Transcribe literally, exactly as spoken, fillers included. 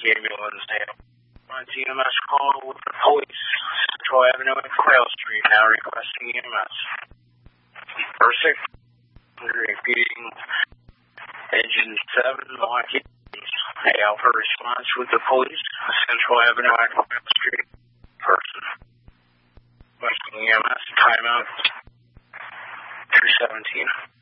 ambulance down. On T M S call with the police. Central Avenue and Quail Street now requesting E M S. First six hundred repeating engine seven Milwaukee. A Alpha response with the police. Central Avenue and Quail Street. Person. Requesting E M S. Timeout. two seventeen.